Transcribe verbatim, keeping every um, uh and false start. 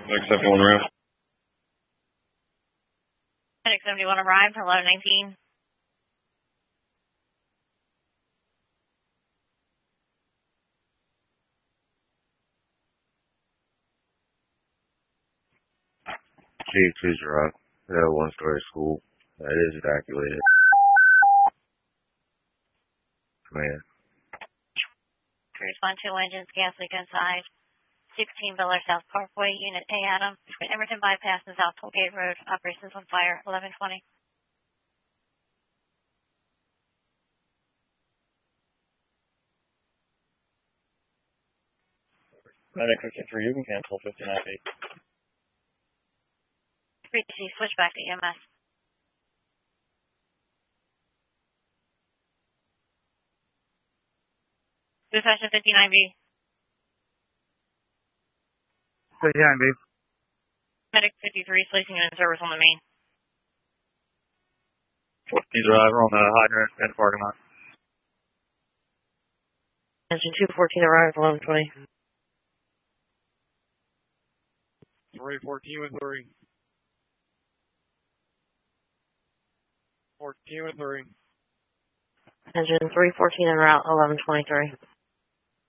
Medic seventy-one arrived. Medic seventy-one arrived for eleven nineteen. G two's arrived. We have a one-story school. That is evacuated. Command. Respond to engines, gas leak inside. sixteen Bel Air South Parkway, Unit A, Adam. Emerson bypass and South Tollgate Road. Operations on fire, eleven twenty. Medic fifty-three, you can cancel fifty-nine feet. three C, switch back to E M S. Dispatch to fifty-nine B. fifty-nine B. Medic fifty-three, placing unit service on the main. fourteen driver on the hydrant in the parking lot. Engine two fourteen arrived, eleven twenty. three fourteen with three. fourteen with three. Engine three fourteen en route, eleven twenty-three.